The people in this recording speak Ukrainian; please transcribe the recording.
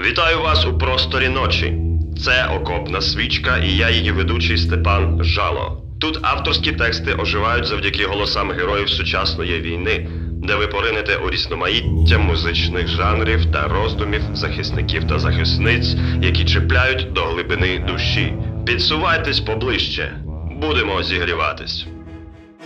Вітаю вас у просторі ночі. Це окопна свічка і я її ведучий Степан Жало. Тут авторські тексти оживають завдяки голосам героїв сучасної війни, де ви поринете у різноманіття музичних жанрів та роздумів захисників та захисниць, які чіпляють до глибини душі. Підсувайтесь поближче. Будемо зігріватись.